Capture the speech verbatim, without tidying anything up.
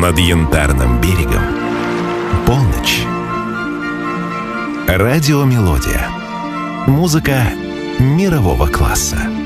Над Янтарным берегом полночь. Радиомелодия. Музыка мирового класса.